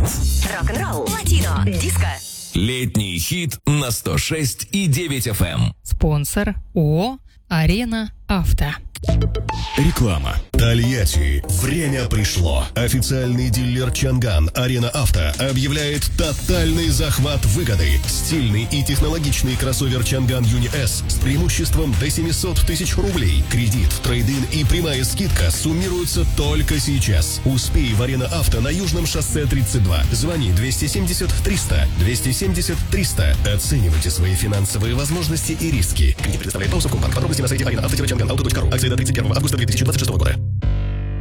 Dance, рок-н-ролл, латино, диско. Летний хит на 106,9 FM. Спонсор ООО «Арена Авто». Реклама. Тольятти. Время пришло. Официальный дилер Чанган Арена Авто объявляет тотальный захват выгоды. Стильный и технологичный кроссовер Чанган Юни С с преимуществом до 700 тысяч рублей. Кредит, трейд-ин и прямая скидка суммируются только сейчас. Успей в Арена Авто на Южном шоссе 32. Звони 270 300 270 300. Оценивайте свои финансовые возможности и риски. Кредит предоставляет Паусов Компанк. Подробности на сайте arenaavto-changanaauto.ru. Акции до 31 августа 2026 года.